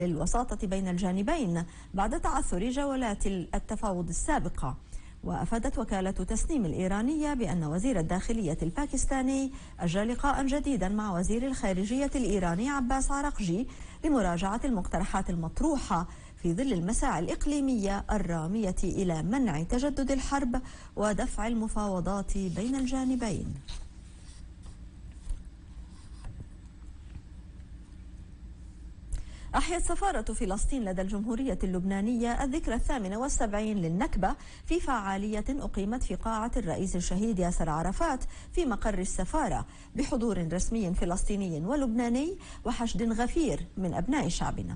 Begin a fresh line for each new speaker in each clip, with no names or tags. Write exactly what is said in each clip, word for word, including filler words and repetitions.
للوساطة بين الجانبين بعد تعثر جولات التفاوض السابقة. وأفادت وكالة تسنيم الإيرانية بأن وزير الداخلية الباكستاني أجرى لقاء جديدا مع وزير الخارجية الإيراني عباس عراقجي لمراجعة المقترحات المطروحة في ظل المساعي الإقليمية الرامية إلى منع تجدد الحرب ودفع المفاوضات بين الجانبين. أحيت سفارة فلسطين لدى الجمهورية اللبنانية الذكرى الثامنة والسبعين للنكبة في فعالية أقيمت في قاعة الرئيس الشهيد ياسر عرفات في مقر السفارة بحضور رسمي فلسطيني ولبناني وحشد غفير من أبناء شعبنا.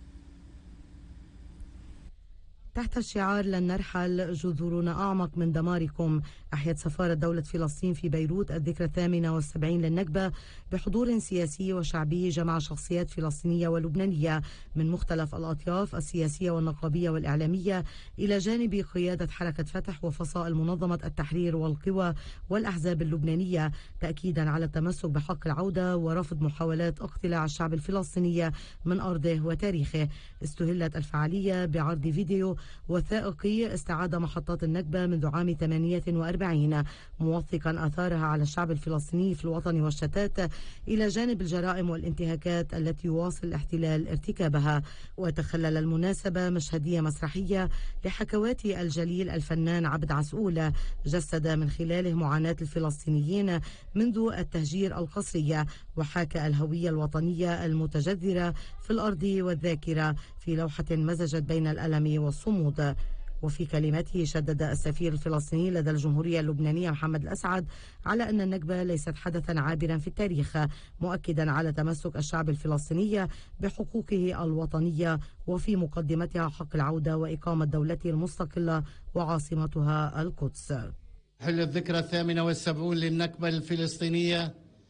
تحت الشعار لن نرحل جذورنا أعمق من دماركم، أحيت سفارة دولة فلسطين في بيروت الذكرى الثامنة والسبعين للنكبة بحضور سياسي وشعبي جمع شخصيات فلسطينية ولبنانية من مختلف الأطياف السياسية والنقابية والإعلامية إلى جانب قيادة حركة فتح وفصائل منظمة التحرير والقوى والأحزاب اللبنانية، تأكيدا على التمسك بحق العودة ورفض محاولات اقتلاع الشعب الفلسطيني من أرضه وتاريخه. استهلت الفعالية بعرض فيديو وثائقي استعاد محطات النكبة منذ عام ثمانية وأربعين، موثقا آثارها على الشعب الفلسطيني في الوطن والشتات إلى جانب الجرائم والانتهاكات التي يواصل الاحتلال ارتكابها. وتخلل المناسبة مشهدية مسرحية لحكوات الجليل الفنان عبد عسؤول جسد من خلاله معاناة الفلسطينيين منذ التهجير القسري، وحاكى الهوية الوطنية المتجذرة في الأرض والذاكرة في لوحة مزجت بين الألم والصمود. وفي كلمته شدد السفير الفلسطيني لدى الجمهورية اللبنانية محمد الأسعد على أن النكبة ليست حدثا عابرا في التاريخ، مؤكدا على تمسك الشعب الفلسطيني بحقوقه الوطنية وفي مقدمتها حق العودة وإقامة دولته المستقلة وعاصمتها القدس.
حل الذكرى الثامنة والسبعون للنكبة الفلسطينية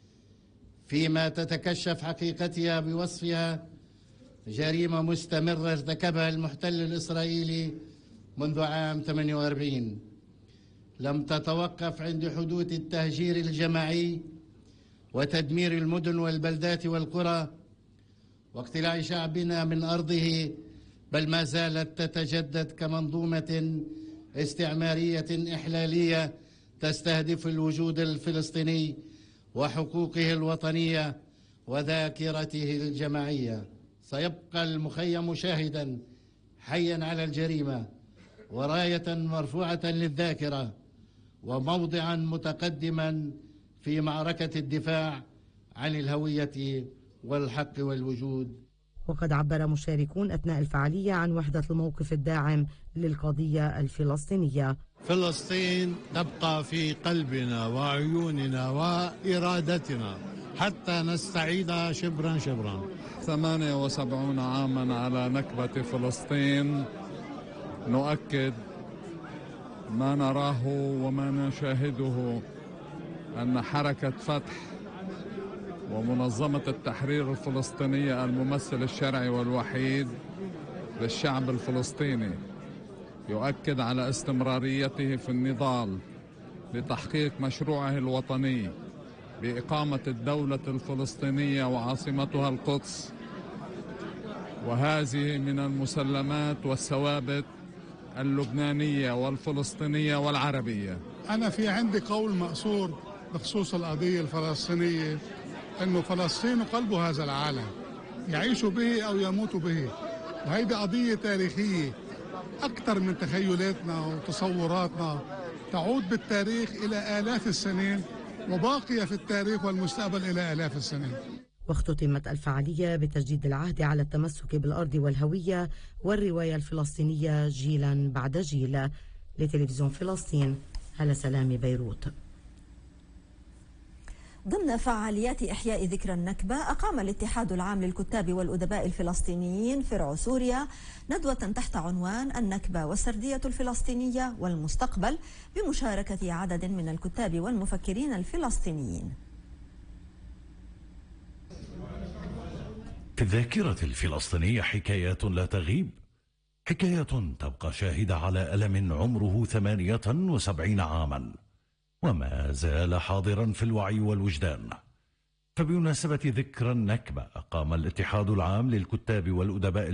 فيما تتكشف حقيقتها بوصفها جريمة مستمرة ارتكبها المحتل الإسرائيلي منذ عام ثمانية وأربعين، لم تتوقف عند حدود التهجير الجماعي وتدمير المدن والبلدات والقرى واقتلاع شعبنا من أرضه، بل ما زالت تتجدد كمنظومة استعمارية إحلالية تستهدف الوجود الفلسطيني وحقوقه الوطنية وذاكرته الجماعية. سيبقى المخيم شاهدا حيا على الجريمة وراية مرفوعة للذاكرة وموضعا متقدما في معركة الدفاع عن الهوية والحق والوجود.
وقد عبر مشاركون أثناء الفعالية عن وحدة الموقف الداعم للقضية الفلسطينية.
فلسطين تبقى في قلبنا وعيوننا وإرادتنا حتى نستعيدها شبرا شبرا.
ثمانية وسبعون عاما على نكبة فلسطين، نؤكد ما نراه وما نشاهده أن حركة فتح ومنظمة التحرير الفلسطينية الممثل الشرعي والوحيد للشعب الفلسطيني يؤكد على استمراريته في النضال لتحقيق مشروعه الوطني بإقامة الدولة الفلسطينية وعاصمتها القدس، وهذه من المسلمات والثوابت اللبنانية والفلسطينية والعربية.
أنا في عندي قول مأثور بخصوص القضية الفلسطينية، أنه فلسطين قلب هذا العالم، يعيش به أو يموت به، وهيدي قضية تاريخية أكثر من تخيلاتنا وتصوراتنا، تعود بالتاريخ إلى آلاف السنين وباقية في التاريخ والمستقبل إلى آلاف السنين.
واختتمت الفعالية بتجديد العهد على التمسك بالأرض والهوية والرواية الفلسطينية جيلا بعد جيل. لتلفزيون فلسطين، هالة سلامي، بيروت.
ضمن فعاليات إحياء ذكرى النكبة، أقام الاتحاد العام للكتاب والأدباء الفلسطينيين فرع سوريا ندوة تحت عنوان النكبة والسردية الفلسطينية والمستقبل بمشاركة عدد من الكتاب والمفكرين الفلسطينيين.
في الذاكرة الفلسطينية حكايات لا تغيب، حكايات تبقى شاهدة على ألم عمره ثمانية وسبعين عاما وما زال حاضرا في الوعي والوجدان. فبمناسبة ذكرى النكبة أقام الاتحاد العام للكتاب والأدباء